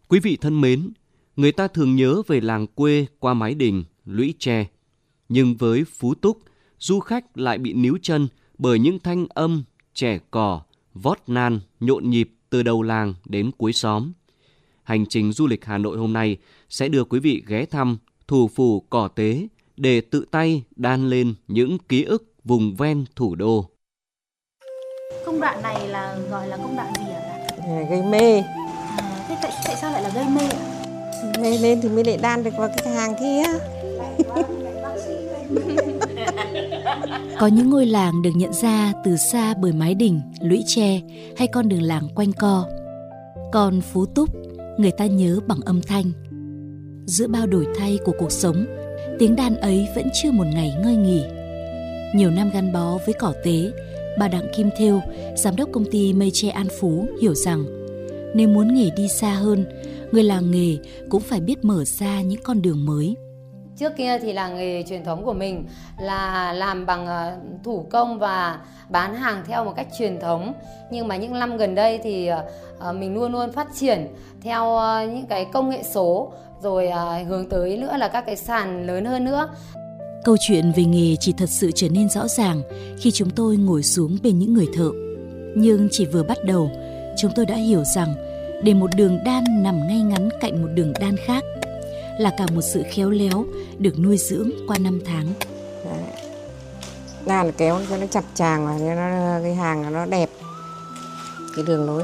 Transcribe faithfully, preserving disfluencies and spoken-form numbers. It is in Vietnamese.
Quý vị thân mến, người ta thường nhớ về làng quê qua mái đình, lũy tre. Nhưng với Phú Túc, du khách lại bị níu chân bởi những thanh âm, chẻ cò, vót nan, nhộn nhịp từ đầu làng đến cuối xóm. Hành trình du lịch Hà Nội hôm nay sẽ đưa quý vị ghé thăm thủ phủ Cỏ Tế để tự tay đan lên những ký ức vùng ven thủ đô. Công đoạn này là gọi là công đoạn gì ạ? Gây mê. À, thế tại, tại sao lại là gây mê ạ? Mê lên thì mới lại đan được vào cái hàng kia. Có những ngôi làng được nhận ra từ xa bởi mái đình, lũy tre hay con đường làng quanh co. Còn Phú Túc, người ta nhớ bằng âm thanh. Giữa bao đổi thay của cuộc sống, tiếng đàn ấy vẫn chưa một ngày ngơi nghỉ. Nhiều năm gắn bó với Cỏ Tế, bà Đặng Kim Thêu, giám đốc công ty mây tre An Phú hiểu rằng nếu muốn nghề đi xa hơn, người làng nghề cũng phải biết mở ra những con đường mới. Trước kia thì là nghề truyền thống của mình là làm bằng thủ công và bán hàng theo một cách truyền thống. Nhưng mà những năm gần đây thì mình luôn luôn phát triển theo những cái công nghệ số, rồi hướng tới nữa là các cái sàn lớn hơn nữa. Câu chuyện về nghề chỉ thật sự trở nên rõ ràng khi chúng tôi ngồi xuống bên những người thợ. Nhưng chỉ vừa bắt đầu, chúng tôi đã hiểu rằng để một đường đan nằm ngay ngắn cạnh một đường đan khác là cả một sự khéo léo được nuôi dưỡng qua năm tháng. Đấy. Đan kéo cho nó chặt chàng và nó cái hàng nó đẹp, cái đường nối